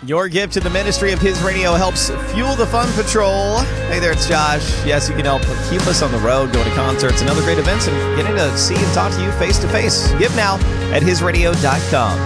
Your gift to the ministry of His Radio helps fuel the Fun Patrol. Hey there, it's Josh. Yes, you can help keep us on the road, going to concerts and other great events, and getting to see and talk to you face to face. Give now at hisradio.com.